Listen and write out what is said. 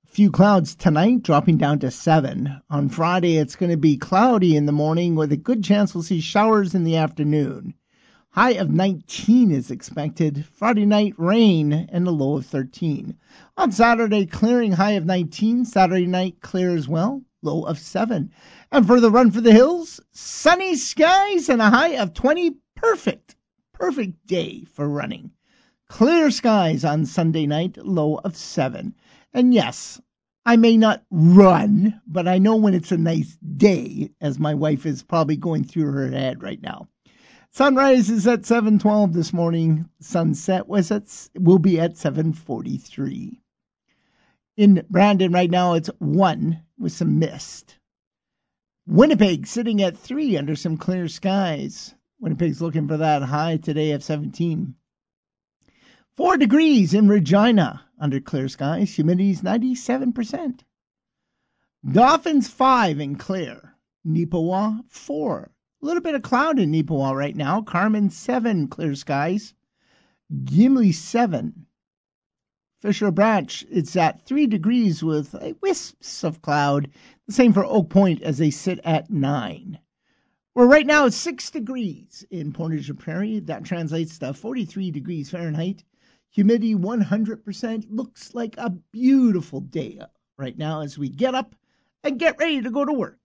Few clouds tonight, dropping down to 7. On Friday, it's going to be cloudy in the morning with a good chance we'll see showers in the afternoon. High of 19 is expected. Friday night, rain and a low of 13. On Saturday, clearing, high of 19. Saturday night, clear as well, low of 7. And for the run for the hills, sunny skies and a high of 20. Perfect day for running. Clear skies on Sunday night, low of 7. And yes, I may not run, but I know when it's a nice day, as my wife is probably going through her head right now. Sunrise is at 7:12 this morning. Sunset will be at 7:43. In Brandon right now, it's 1 with some mist. Winnipeg sitting at 3 under some clear skies. Winnipeg's looking for that high today of 17. 4 degrees in Regina under clear skies. Humidity's 97%. Dauphin's 5 in clear. Neepawa 4. A little bit of cloud in Neepawa right now. Carmen 7 clear skies. Gimli 7. Fisher Branch, it's at 3 degrees with wisps of cloud. The same for Oak Point as they sit at 9. Well, right now it's 6 degrees in Portage Prairie. That translates to 43 degrees Fahrenheit. Humidity 100%. Looks like a beautiful day right now as we get up and get ready to go to work.